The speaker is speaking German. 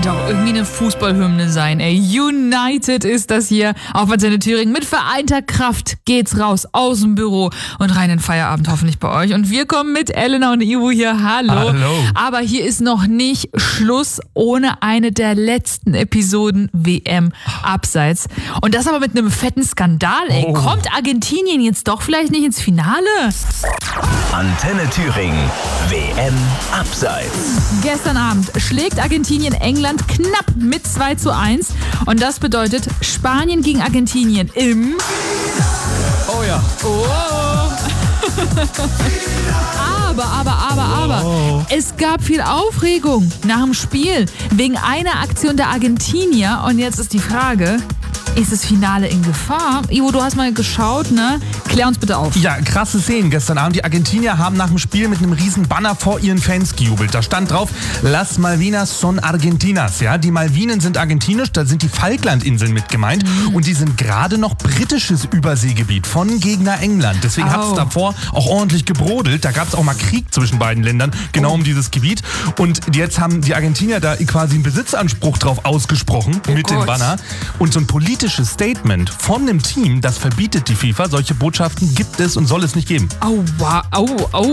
könnte auch irgendwie eine Fußballhymne sein, ey. United ist das hier. Auf Antenne Thüringen. Mit vereinter Kraft geht's raus aus dem Büro und rein in den Feierabend hoffentlich bei euch. Und wir kommen mit Elena und Ivo hier. Hallo. Hallo. Aber hier ist noch nicht Schluss ohne eine der letzten Episoden WM Abseits. Und das aber mit einem fetten Skandal, ey. Oh. Kommt Argentinien jetzt doch vielleicht nicht ins Finale? Antenne Thüringen, WM Abseits. Gestern Abend schlägt Argentinien England knapp mit 2:1. Und das bedeutet Spanien gegen Argentinien im... Oh ja. Aber. Es gab viel Aufregung nach dem Spiel wegen einer Aktion der Argentinier. Und jetzt ist die Frage, ist das Finale in Gefahr? Ivo, du hast mal geschaut, ne? Klär uns bitte auf. Ja, krasse Szenen gestern Abend. Die Argentinier haben nach dem Spiel mit einem riesen Banner vor ihren Fans gejubelt. Da stand drauf, Las Malvinas son Argentinas. Ja, die Malvinen sind argentinisch, da sind die Falklandinseln mit gemeint. Und die sind gerade noch britisches Überseegebiet von Gegner England. Deswegen hat es davor auch ordentlich gebrodelt. Da gab es auch mal Krieg zwischen beiden Ländern, genau um dieses Gebiet. Und jetzt haben die Argentinier da quasi einen Besitzanspruch drauf ausgesprochen mit dem Banner. Und so ein politisches Statement von einem Team, das verbietet die FIFA. Solche Botschaften gibt es und soll es nicht geben. Au.